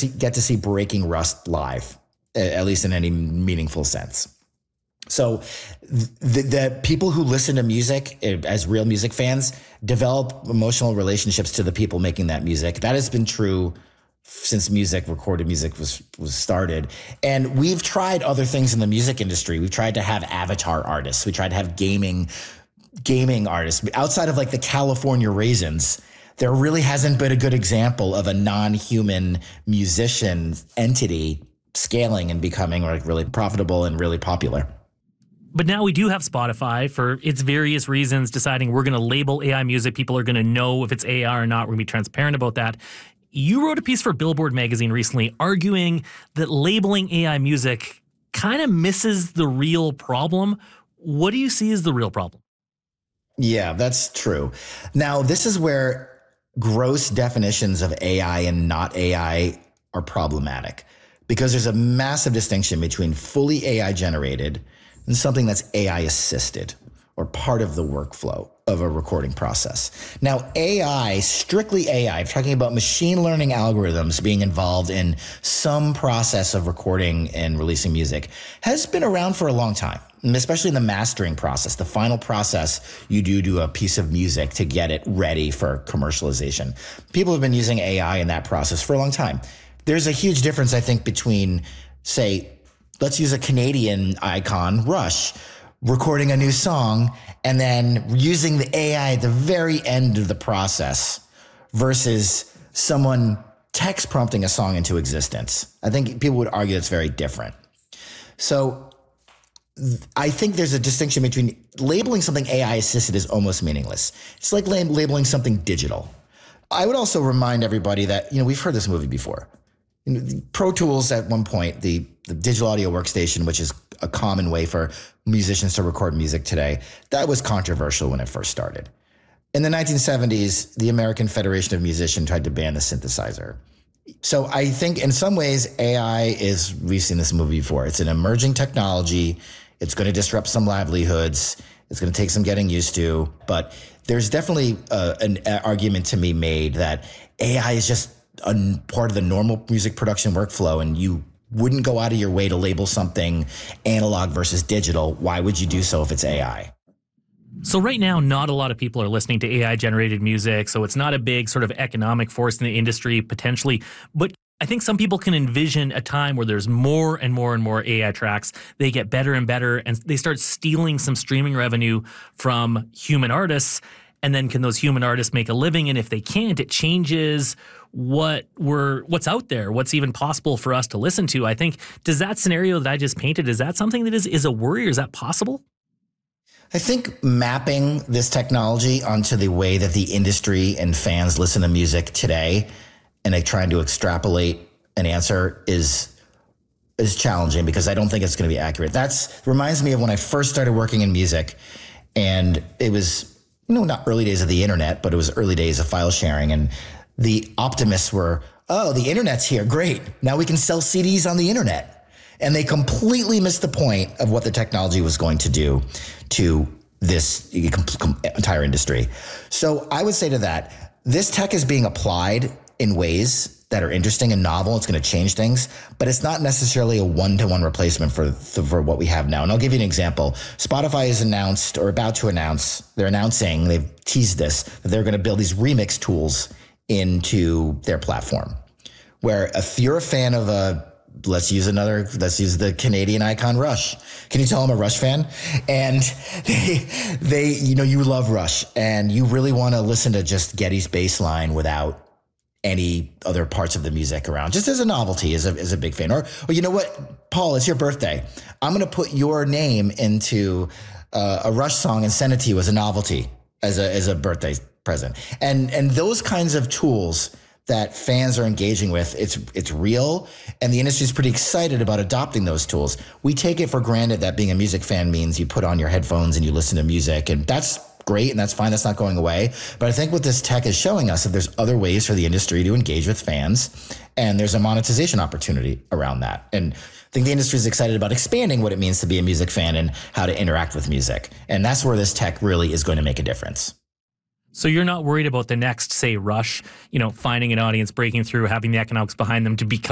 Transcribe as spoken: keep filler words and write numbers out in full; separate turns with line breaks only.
see, get to see Breaking Rust live, at least in any meaningful sense. So the, the people who listen to music as real music fans develop emotional relationships to the people making that music. That has been true since music, recorded music was, was started. And we've tried other things in the music industry. We've tried to have avatar artists. We tried to have gaming, gaming artists. Outside of like the California Raisins, there really hasn't been a good example of a non-human musician entity scaling and becoming like really profitable and really popular.
But now we do have Spotify for its various reasons deciding we're going to label A I music. People are going to know if it's A I or not. We're going to be transparent about that. You wrote a piece for Billboard magazine recently arguing that labeling A I music kind of misses the real problem. What do you see as the real problem?
Yeah, that's true. Now, this is where gross definitions of A I and not A I are problematic, because there's a massive distinction between fully A I generated and something that's A I assisted or part of the workflow of a recording process. Now, A I, strictly A I, I'm talking about machine learning algorithms being involved in some process of recording and releasing music, has been around for a long time, especially in the mastering process, the final process you do to a piece of music to get it ready for commercialization. People have been using A I in that process for a long time. There's a huge difference, I think, between, say, let's use a Canadian icon, Rush, recording a new song and then using the A I at the very end of the process versus someone text prompting a song into existence. I think people would argue it's very different. So I think there's a distinction between labeling something A I assisted is almost meaningless. It's like lab- labeling something digital. I would also remind everybody that, you know, we've heard this movie before. You know, Pro Tools at one point, the, the digital audio workstation, which is a common way for musicians to record music today, that was controversial when it first started. In the nineteen seventies, the American Federation of Musicians tried to ban the synthesizer. So I think in some ways, A I is, we've seen this movie before, it's an emerging technology. It's going to disrupt some livelihoods. It's going to take some getting used to. But there's definitely uh, an argument to be made that A I is just a part of the normal music production workflow, and you wouldn't go out of your way to label something analog versus digital. Why would you do so if it's A I?
So right now, not a lot of people are listening to A I-generated music, so it's not a big sort of economic force in the industry, potentially. But I think some people can envision a time where there's more and more and more A I tracks. They get better and better, and they start stealing some streaming revenue from human artists. And then can those human artists make a living? And if they can't, it changes what we're what's out there, what's even possible for us to listen to. I think, does that scenario that I just painted, is that something that is, is a worry, or is that possible?
I think mapping this technology onto the way that the industry and fans listen to music today and like trying to extrapolate an answer is is challenging, because I don't think it's going to be accurate. That's reminds me of when I first started working in music, and it was, you know, not early days of the internet, but it was early days of file sharing, and the optimists were, oh, the internet's here, great. Now we can sell C Ds on the internet. And they completely missed the point of what the technology was going to do to this entire industry. So I would say to that, this tech is being applied in ways that are interesting and novel. It's going to change things, but it's not necessarily a one-to-one replacement for, for what we have now. And I'll give you an example. Spotify has announced, or about to announce, they're announcing, they've teased this, that they're going to build these remix tools into their platform, where if you're a fan of a, let's use another, let's use the Canadian icon Rush. Can you tell I'm a Rush fan? And they, they, you know, you love Rush and you really want to listen to just Geddy's bass line without any other parts of the music around, just as a novelty, as a, as a big fan. Or, or you know what, Paul, it's your birthday. I'm going to put your name into uh, a Rush song and send it to you as a novelty, as a, as a birthday present. And, and those kinds of tools that fans are engaging with, it's it's real, and the industry is pretty excited about adopting those tools. We take it for granted that being a music fan means you put on your headphones and you listen to music, and that's great, and that's fine, that's not going away. But I think what this tech is showing us, that there's other ways for the industry to engage with fans, and there's a monetization opportunity around that. And I think the industry is excited about expanding what it means to be a music fan and how to interact with music. And that's where this tech really is going to make a difference.
So you're not worried about the next, say, Rush, you know, finding an audience, breaking through, having the economics behind them to become